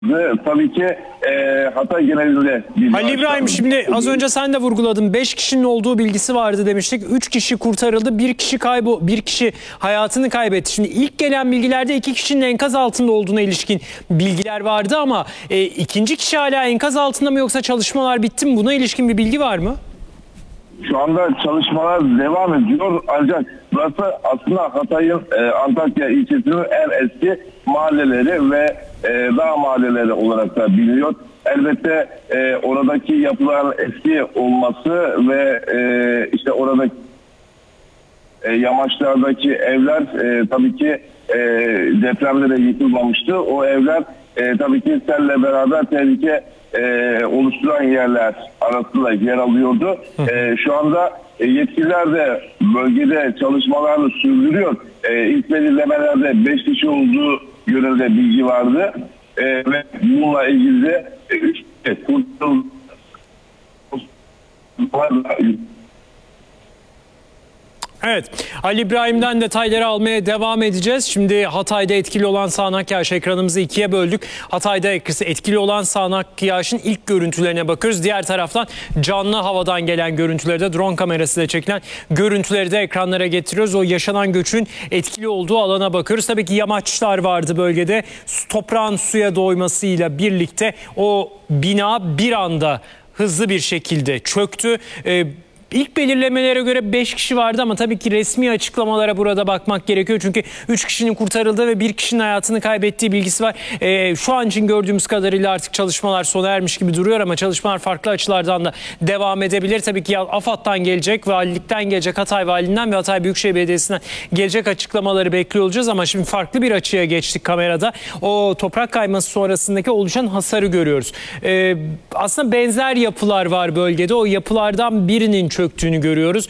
Ve tabii ki Hatay genelinde bir Halil İbrahim, şimdi az önce sen de vurguladın. 5 kişinin olduğu bilgisi vardı demiştik. 3 kişi kurtarıldı. Bir kişi hayatını kaybetti. Şimdi ilk gelen bilgilerde 2 kişinin enkaz altında olduğuna ilişkin bilgiler vardı ama ikinci kişi hala enkaz altında mı yoksa çalışmalar bitti mi? Buna ilişkin bir bilgi var mı? Şu anda çalışmalar devam ediyor ancak burası aslında Hatay'ın Antakya ilçesinin en eski mahalleleri ve dağ mahalleleri olarak da biliniyor. Elbette oradaki yapıların eski olması ve işte oradaki yamaçlardaki evler tabii ki depremde de yıkılmamıştı. O evler tabii ki selle beraber tehlike oluşturan yerler arasında yer alıyordu. Şu anda yetkililer de bölgede çalışmalarını sürdürüyor. İlk belirlemelerde 5 kişi olduğu yönünde bilgi vardı. Ve bununla ilgili de 3 kurtuldu. Evet, Ali İbrahim'den detayları almaya devam edeceğiz. Şimdi Hatay'da etkili olan sağanak yağış, ekranımızı ikiye böldük. Hatay'da etkili olan sağanak yağışın ilk görüntülerine bakıyoruz. Diğer taraftan canlı havadan gelen görüntüleri de drone kamerasıyla çekilen görüntüleri de ekranlara getiriyoruz. O yaşanan göçün etkili olduğu alana bakıyoruz. Tabii ki yamaçlar vardı bölgede. Toprağın suya doymasıyla birlikte o bina bir anda hızlı bir şekilde çöktü. İlk belirlemelere göre 5 kişi vardı ama tabii ki resmi açıklamalara burada bakmak gerekiyor. Çünkü 3 kişinin kurtarıldığı ve 1 kişinin hayatını kaybettiği bilgisi var. Şu an için gördüğümüz kadarıyla artık çalışmalar sona ermiş gibi duruyor ama çalışmalar farklı açılardan da devam edebilir. Tabii ki AFAD'dan gelecek, valilikten gelecek, Hatay Valiliğinden ve Hatay Büyükşehir Belediyesi'nden gelecek açıklamaları bekliyor olacağız. Ama şimdi farklı bir açıya geçtik kamerada. O toprak kayması sonrasındaki oluşan hasarı görüyoruz. Aslında benzer yapılar var bölgede. O yapılardan birinin çöktüğünü görüyoruz.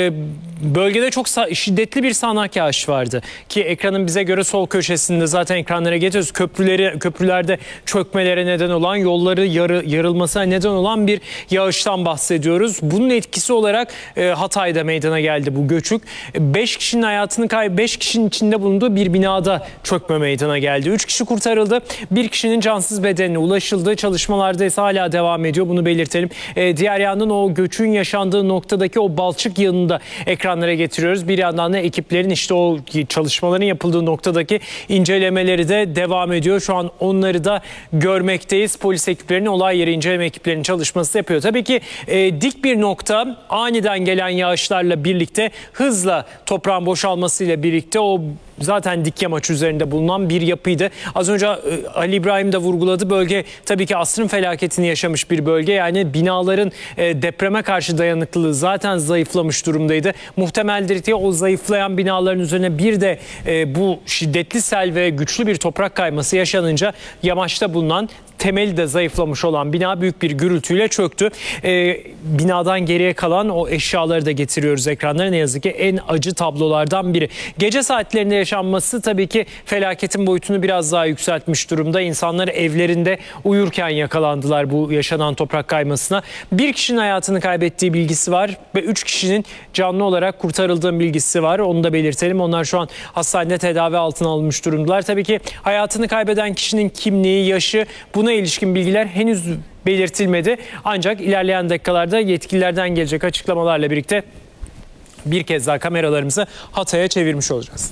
Bölgede çok şiddetli bir sağanak yağış vardı ki ekranın bize göre sol köşesinde zaten ekranlara getiriyoruz. Köprülerde çökmelere neden olan, yolları yarılmasına neden olan bir yağıştan bahsediyoruz. Bunun etkisi olarak Hatay'da meydana geldi bu göçük. 5 kişinin içinde bulunduğu bir binada çökme meydana geldi. 3 kişi kurtarıldı. 1 kişinin cansız bedenine ulaşıldı. Çalışmalarda ise hala devam ediyor. Bunu belirtelim. Diğer yandan o göçün yaşandığı noktadaki o balçık yığını da ekranlara getiriyoruz. Bir yandan da ekiplerin işte o çalışmaların yapıldığı noktadaki incelemeleri de devam ediyor. Şu an onları da görmekteyiz. Polis ekiplerinin, olay yeri inceleme ekiplerinin çalışması yapıyor. Tabii ki dik bir nokta, aniden gelen yağışlarla birlikte hızla toprağın boşalmasıyla birlikte o zaten dik yamaç üzerinde bulunan bir yapıydı. Az önce Ali İbrahim de vurguladı. Bölge tabii ki asrın felaketini yaşamış bir bölge. Yani binaların depreme karşı dayanıklılığı zaten zayıflamış durumdaydı. Muhtemeldir ki o zayıflayan binaların üzerine bir de bu şiddetli sel ve güçlü bir toprak kayması yaşanınca yamaçta bulunan, temeli de zayıflamış olan bina büyük bir gürültüyle çöktü. Binadan geriye kalan o eşyaları da getiriyoruz ekranlara. Ne yazık ki en acı tablolardan biri. Gece saatlerinde yaşanması tabii ki felaketin boyutunu biraz daha yükseltmiş durumda. İnsanlar evlerinde uyurken yakalandılar bu yaşanan toprak kaymasına. 1 kişinin hayatını kaybettiği bilgisi var ve 3 kişinin canlı olarak kurtarıldığı bilgisi var. Onu da belirtelim. Onlar şu an hastanede tedavi altına alınmış durumdalar. Tabii ki hayatını kaybeden kişinin kimliği, yaşı, buna ilişkin bilgiler henüz belirtilmedi. Ancak ilerleyen dakikalarda yetkililerden gelecek açıklamalarla birlikte bir kez daha kameralarımızı Hatay'a çevirmiş olacağız.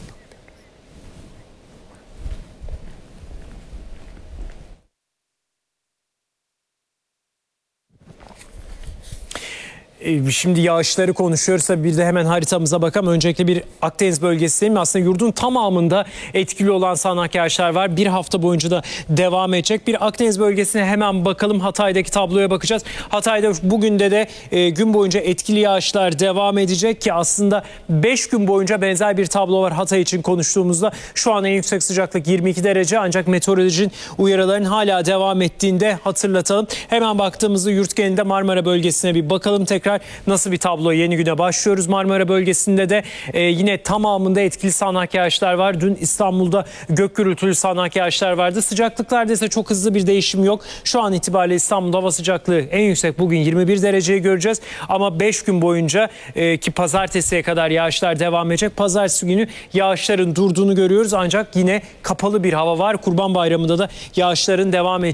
Şimdi yağışları konuşuyorsa bir de hemen haritamıza bakalım. Öncelikle bir Akdeniz bölgesindeyim. Aslında yurdun tamamında etkili olan sağanak yağışlar var. Bir hafta boyunca da devam edecek. Bir Akdeniz bölgesine hemen bakalım. Hatay'daki tabloya bakacağız. Hatay'da bugün de gün boyunca etkili yağışlar devam edecek ki aslında 5 gün boyunca benzer bir tablo var Hatay için konuştuğumuzda. Şu an en yüksek sıcaklık 22 derece ancak meteorolojinin uyarılarının hala devam ettiğinde hatırlatalım. Hemen baktığımızda yurt genelinde Marmara bölgesine bir bakalım tekrar. tekrar nasıl bir tablo, yeni güne başlıyoruz. Marmara bölgesinde de yine tamamında etkili sağanak yağışlar var. Dün İstanbul'da gök gürültülü sağanak yağışlar vardı. Sıcaklıklarda ise çok hızlı bir değişim yok. Şu an itibariyle İstanbul'da hava sıcaklığı en yüksek bugün 21 dereceyi göreceğiz. Ama 5 gün boyunca ki pazartesiye kadar yağışlar devam edecek. Pazartesi günü yağışların durduğunu görüyoruz. Ancak yine kapalı bir hava var. Kurban Bayramı'nda da yağışların devam edeceği